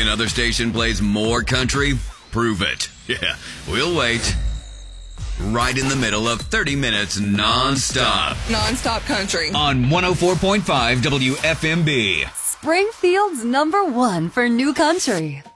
another station plays more country? Prove it. Yeah, we'll wait. Right in the middle of 30 minutes non-stop. Non-stop country. On 104.5 WFMB. Springfield's #1 for new country.